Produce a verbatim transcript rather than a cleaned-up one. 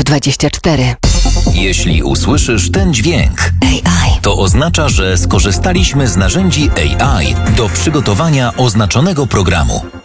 F dwadzieścia cztery. Jeśli usłyszysz ten dźwięk, A I. to oznacza, że skorzystaliśmy z narzędzi A I do przygotowania oznaczonego programu.